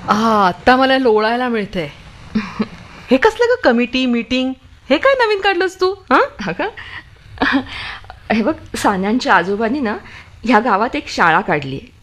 आत्ता मला लोळायला मिळतंय. हे कसलं ग कमिटी मीटिंग? हे काय नवीन काढलंस तू? अगं हे बघ, सान्यांच्या आजोबांनी ना ह्या गावात एक शाळा काढली आहे.